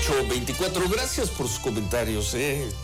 8:24. Gracias por sus comentarios.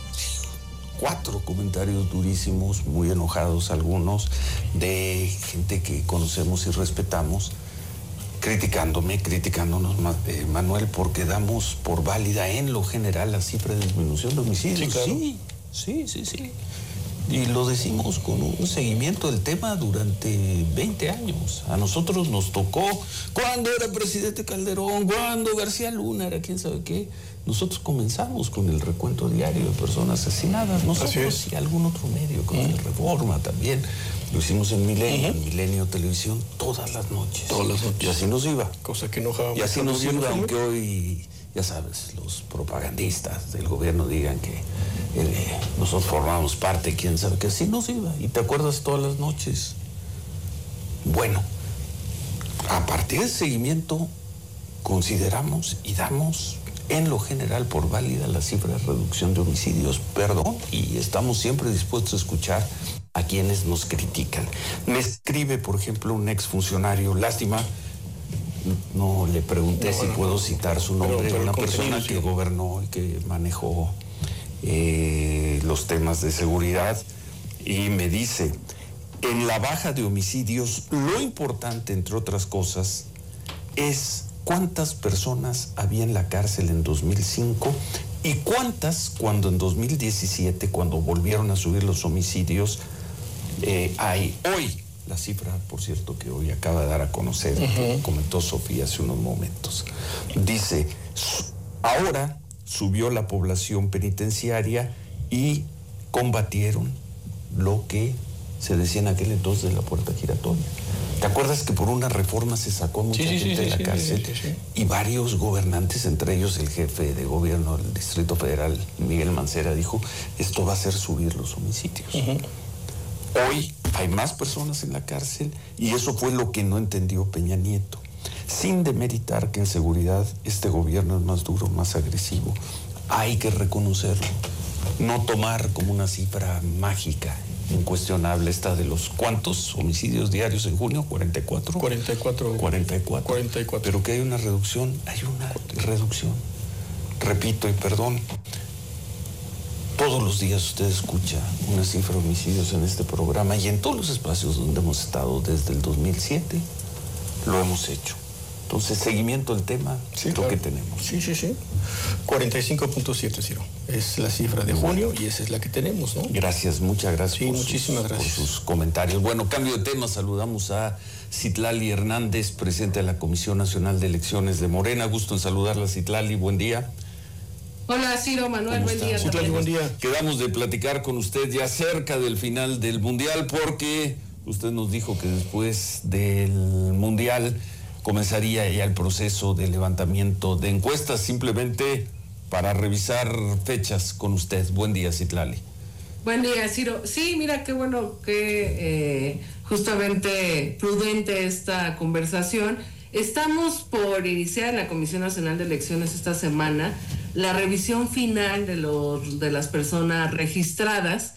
4 comentarios durísimos, muy enojados algunos, de gente que conocemos y respetamos, criticándonos, Manuel, porque damos por válida en lo general la cifra de disminución de homicidios. Sí, claro. Sí. Y lo decimos con un seguimiento del tema durante 20 años. A nosotros nos tocó, cuando era presidente Calderón, cuando García Luna era quién sabe qué. Nosotros comenzamos con el recuento diario de personas asesinadas. Nosotros y algún otro medio, con el Reforma también. Lo hicimos en Milenio, en Milenio Televisión, todas las noches. Y así nos iba. Cosa que enojaba. Y así nos iba, aunque hoy, ya sabes, los propagandistas del gobierno digan que nosotros formamos parte, quién sabe que así nos iba. Y te acuerdas todas las noches. Bueno, a partir del seguimiento, consideramos y damos en lo general por válida la cifra de reducción de homicidios, y estamos siempre dispuestos a escuchar a quienes nos critican. Me escribe, por ejemplo, un exfuncionario, lástima, no le pregunté si puedo citar su nombre, una persona que gobernó y que manejó los temas de seguridad, y me dice: en la baja de homicidios, lo importante, entre otras cosas, es cuántas personas había en la cárcel en 2005 y cuántas cuando en 2017, cuando volvieron a subir los homicidios, hay hoy. La cifra, por cierto, que hoy acaba de dar a conocer, que comentó Sofía hace unos momentos. Dice, ahora subió la población penitenciaria y combatieron lo que se decía en aquel entonces de la puerta giratoria. ¿Te acuerdas que por una reforma se sacó mucha gente de la cárcel? Sí. Y varios gobernantes, entre ellos el jefe de gobierno del Distrito Federal, Miguel Mancera, dijo, esto va a hacer subir los homicidios. Hoy hay más personas en la cárcel y eso fue lo que no entendió Peña Nieto. Sin demeritar que en seguridad este gobierno es más duro, más agresivo. Hay que reconocerlo. No tomar como una cifra mágica, incuestionable, esta de los ¿cuántos homicidios diarios en junio? 44. 44. Pero que hay una reducción, Repito y perdón. Todos los días usted escucha una cifra de homicidios en este programa y en todos los espacios donde hemos estado desde el 2007 lo hemos hecho. Entonces, seguimiento del tema, lo que tenemos. Sí. 45.7, Ciro. Es la cifra de junio y esa es la que tenemos, ¿no? Gracias, muchas gracias. Muchísimas gracias por sus comentarios. Bueno, cambio de tema, saludamos a Citlali Hernández, presidenta de la Comisión Nacional de Elecciones de Morena. Gusto en saludarla, Citlali, buen día. Hola, Ciro, Manuel, buen día. Citlali, buen día. Quedamos de platicar con usted ya cerca del final del Mundial, porque usted nos dijo que después del Mundial comenzaría ya el proceso de levantamiento de encuestas, simplemente para revisar fechas con usted. Buen día, Citlali. Buen día, Ciro. Sí, mira, qué bueno que justamente prudente esta conversación. Estamos por iniciar en la Comisión Nacional de Elecciones esta semana la revisión final de las personas registradas.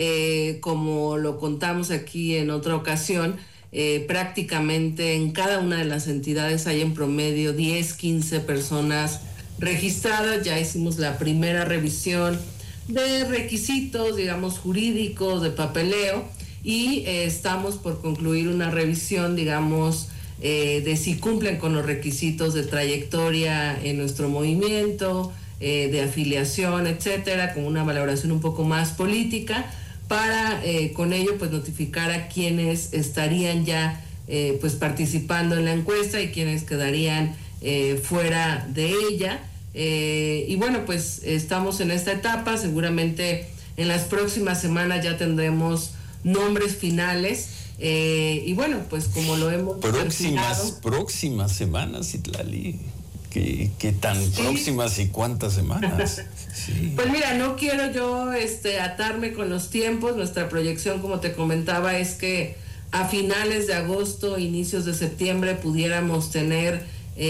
Como lo contamos aquí en otra ocasión, prácticamente en cada una de las entidades hay en promedio 10, 15 personas registradas. Ya hicimos la primera revisión de requisitos, digamos, jurídicos, de papeleo, y estamos por concluir una revisión, digamos, de si cumplen con los requisitos de trayectoria en nuestro movimiento, de afiliación, etcétera, con una valoración un poco más política, para con ello pues notificar a quienes estarían ya pues participando en la encuesta y quienes quedarían fuera de ella. Y bueno, pues estamos en esta etapa. Seguramente en las próximas semanas ya tendremos nombres finales. Y bueno, pues como lo hemos próximas semanas, Citlali. ¿Qué tan próximas y cuántas semanas? Sí. Pues mira, no quiero yo atarme con los tiempos. Nuestra proyección, como te comentaba, es que a finales de agosto, inicios de septiembre, pudiéramos tener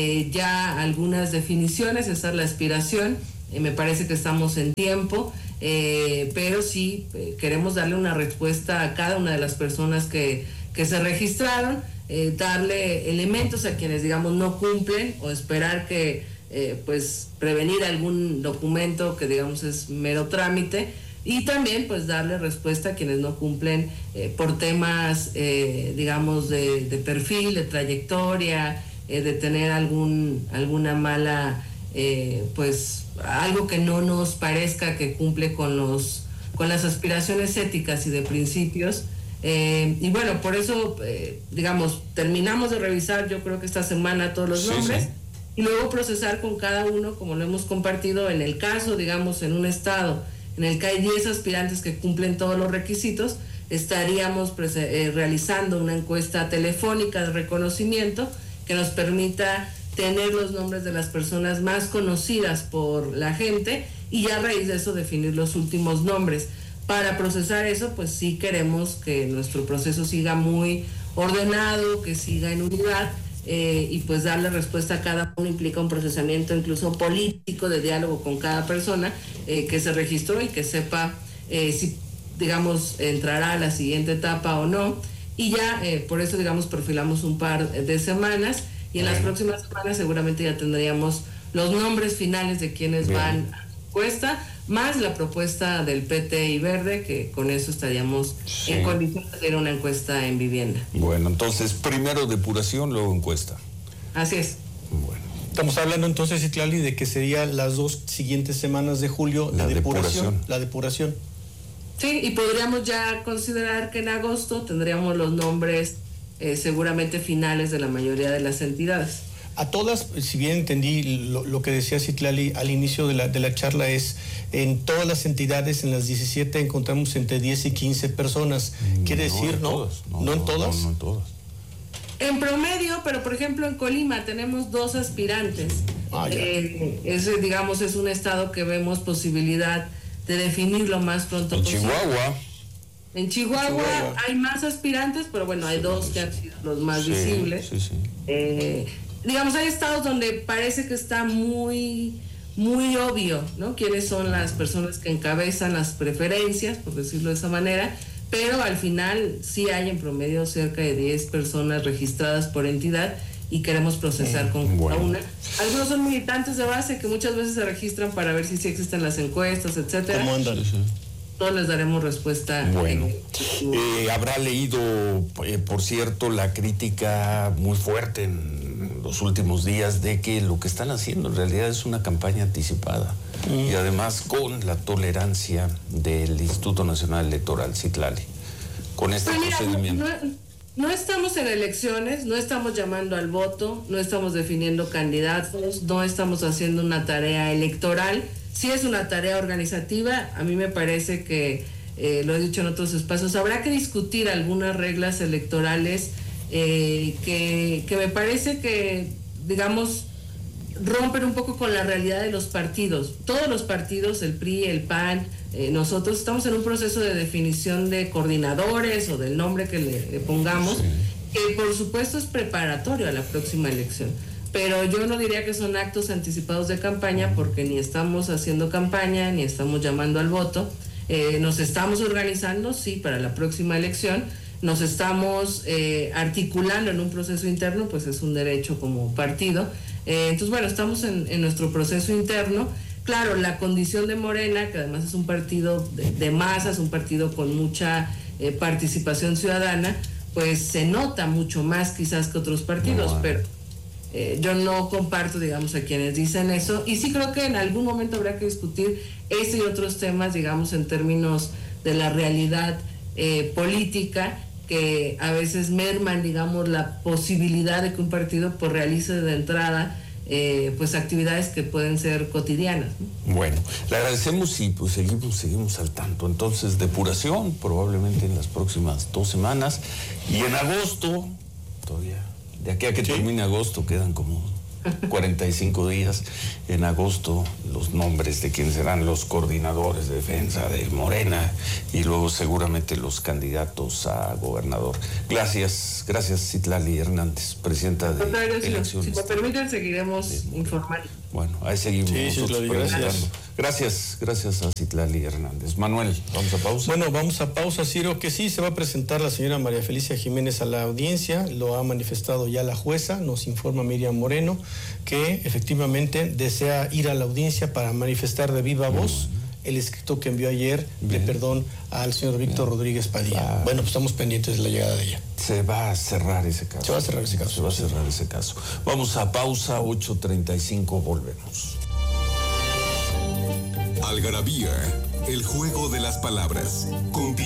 ya algunas definiciones. Esa es la aspiración. Me parece que estamos en tiempo, pero sí queremos darle una respuesta a cada una de las personas que se registraron, darle elementos a quienes, digamos, no cumplen, o esperar que pues prevenir algún documento que digamos es mero trámite, y también pues darle respuesta a quienes no cumplen por temas digamos de perfil, de trayectoria, de tener alguna mala pues algo que no nos parezca que cumple con las aspiraciones éticas y de principios. Y bueno, por eso digamos terminamos de revisar, yo creo que esta semana, todos los nombres, y luego procesar con cada uno, como lo hemos compartido. En el caso, digamos, en un estado en el que hay 10 aspirantes que cumplen todos los requisitos, estaríamos realizando una encuesta telefónica de reconocimiento que nos permita tener los nombres de las personas más conocidas por la gente, y ya a raíz de eso definir los últimos nombres. Para procesar eso, pues sí queremos que nuestro proceso siga muy ordenado, que siga en unidad, y pues darle respuesta a cada uno implica un procesamiento incluso político, de diálogo con cada persona que se registró, y que sepa si, digamos, entrará a la siguiente etapa o no. Y ya por eso, digamos, perfilamos un par de semanas, y en las próximas semanas seguramente ya tendríamos los nombres finales de quienes van a la encuesta, más la propuesta del PT y Verde, que con eso estaríamos en condiciones de hacer una encuesta en vivienda. Bueno, entonces primero depuración, luego encuesta. Así es. Bueno. Estamos hablando entonces, Citlali, de que serían las 2 siguientes semanas de julio La depuración. La depuración. Sí, y podríamos ya considerar que en agosto tendríamos los nombres seguramente finales de la mayoría de las entidades. A todas, si bien entendí lo que decía Citlali al inicio de la charla, es en todas las entidades, en las 17 encontramos entre 10 y 15 personas. Quiere decir, ¿no? ¿No en todas? No en todas. En promedio, pero por ejemplo en Colima tenemos 2 aspirantes. Ese, digamos, es un estado que vemos posibilidad de definirlo más pronto posible. En Chihuahua hay más aspirantes, pero bueno, hay 2 que han sido los más visibles. Digamos, hay estados donde parece que está muy obvio, ¿no?, quiénes son las personas que encabezan las preferencias, por decirlo de esa manera, pero al final sí hay en promedio cerca de 10 personas registradas por entidad, y queremos procesar con cada una. Algunos son militantes de base que muchas veces se registran para ver si sí existen las encuestas, etcétera. ¿Cómo andan? Todos les daremos respuesta. Bueno, habrá leído, por cierto, la crítica muy fuerte en los últimos días de que lo que están haciendo en realidad es una campaña anticipada, y además con la tolerancia del Instituto Nacional Electoral, Citlali, con este procedimiento. No estamos en elecciones, no estamos llamando al voto, no estamos definiendo candidatos, no estamos haciendo una tarea electoral. Sí es una tarea organizativa. A mí me parece que, lo he dicho en otros espacios, habrá que discutir algunas reglas electorales que me parece que, digamos, rompen un poco con la realidad de los partidos. Todos los partidos, el PRI, el PAN, nosotros estamos en un proceso de definición de coordinadores o del nombre que le pongamos, que por supuesto es preparatorio a la próxima elección. Pero yo no diría que son actos anticipados de campaña, porque ni estamos haciendo campaña, ni estamos llamando al voto. Nos estamos organizando, sí, para la próxima elección. Nos estamos articulando en un proceso interno, pues es un derecho como partido. Entonces, bueno, estamos en nuestro proceso interno. Claro, la condición de Morena, que además es un partido de masas, un partido con mucha participación ciudadana, pues se nota mucho más quizás que otros partidos, pero yo no comparto, digamos, a quienes dicen eso, y sí creo que en algún momento habrá que discutir ese y otros temas, digamos, en términos de la realidad política, que a veces merman, digamos, la posibilidad de que un partido pues realice de entrada pues actividades que pueden ser cotidianas, ¿no? Bueno, le agradecemos y pues seguimos al tanto. Entonces, depuración probablemente en las próximas 2 semanas, y en agosto, todavía, de aquí a que termine agosto quedan como 45 días. En agosto, los nombres de quienes serán los coordinadores de defensa de Morena, y luego seguramente los candidatos a gobernador. Gracias, Citlali Hernández, presidenta de Elecciones. Si me permiten, seguiremos informando. Bueno, ahí seguimos nosotros preguntando. Gracias a Citlali Hernández. Manuel, ¿vamos a pausa? Bueno, vamos a pausa, Ciro, que sí, se va a presentar la señora María Felicia Jiménez a la audiencia, lo ha manifestado ya la jueza, nos informa Miriam Moreno, que efectivamente desea ir a la audiencia para manifestar de viva voz el escrito que envió ayer de perdón al señor Víctor Rodríguez Padilla. Bueno, pues estamos pendientes de la llegada de ella. Se va a cerrar ese caso. Se va a cerrar ese caso. Vamos a pausa, 8:35, volvemos. Algarabía, el juego de las palabras.